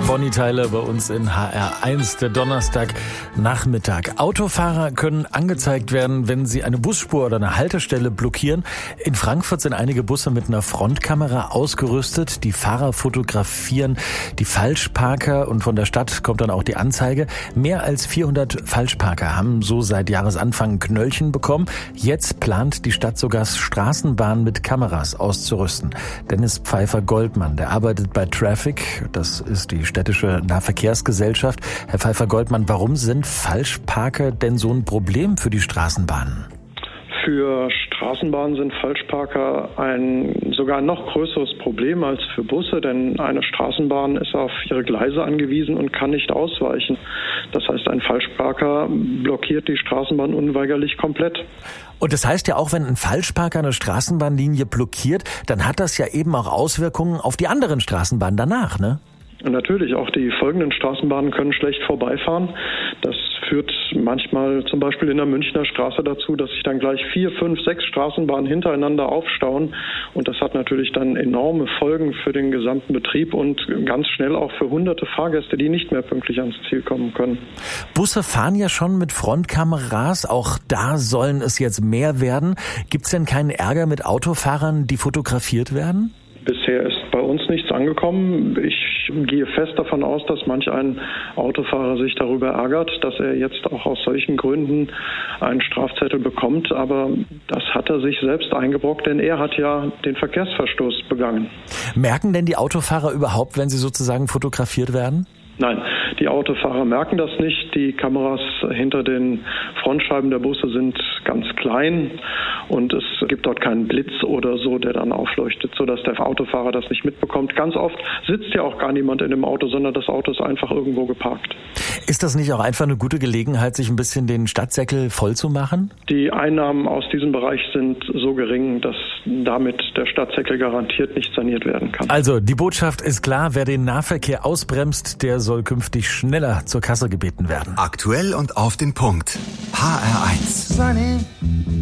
Bonnie Tyler bei uns in HR1, der Donnerstagnachmittag. Autofahrer können angezeigt werden, wenn sie eine Busspur oder eine Haltestelle blockieren. In Frankfurt sind einige Busse mit einer Frontkamera ausgerüstet. Die Fahrer fotografieren die Falschparker und von der Stadt kommt dann auch die Anzeige. Mehr als 400 Falschparker haben so seit Jahresanfang Knöllchen bekommen. Jetzt plant die Stadt sogar Straßenbahnen mit Kameras auszurüsten. Dennis Pfeiffer-Goldmann, der arbeitet bei Traffic, das ist die städtische Nahverkehrsgesellschaft. Herr Pfeiffer-Goldmann, warum sind Falschparker denn so ein Problem für die Straßenbahnen? Für Straßenbahnen sind Falschparker ein sogar noch größeres Problem als für Busse, denn eine Straßenbahn ist auf ihre Gleise angewiesen und kann nicht ausweichen. Das heißt, ein Falschparker blockiert die Straßenbahn unweigerlich komplett. Und das heißt ja auch, wenn ein Falschparker eine Straßenbahnlinie blockiert, dann hat das ja eben auch Auswirkungen auf die anderen Straßenbahnen danach, ne? Und natürlich, auch die folgenden Straßenbahnen können schlecht vorbeifahren. Das führt manchmal zum Beispiel in der Münchner Straße dazu, dass sich dann gleich 4, 5, 6 Straßenbahnen hintereinander aufstauen. Und das hat natürlich dann enorme Folgen für den gesamten Betrieb und ganz schnell auch für hunderte Fahrgäste, die nicht mehr pünktlich ans Ziel kommen können. Busse fahren ja schon mit Frontkameras, auch da sollen es jetzt mehr werden. Gibt es denn keinen Ärger mit Autofahrern, die fotografiert werden? Bisher ist bei uns nichts angekommen. Ich gehe fest davon aus, dass manch ein Autofahrer sich darüber ärgert, dass er jetzt auch aus solchen Gründen einen Strafzettel bekommt. Aber das hat er sich selbst eingebrockt, denn er hat ja den Verkehrsverstoß begangen. Merken denn die Autofahrer überhaupt, wenn sie sozusagen fotografiert werden? Nein, die Autofahrer merken das nicht. Die Kameras hinter den Frontscheiben der Busse sind ganz klein und es gibt dort keinen Blitz oder so, der dann aufleuchtet, sodass der Autofahrer das nicht mitbekommt. Ganz oft sitzt ja auch gar niemand in dem Auto, sondern das Auto ist einfach irgendwo geparkt. Ist das nicht auch einfach eine gute Gelegenheit, sich ein bisschen den Stadtsäckel voll zu machen? Die Einnahmen aus diesem Bereich sind so gering, dass damit der Stadtsäckel garantiert nicht saniert werden kann. Also, die Botschaft ist klar, wer den Nahverkehr ausbremst, der soll künftig schneller zur Kasse gebeten werden. Aktuell und auf den Punkt. HR1.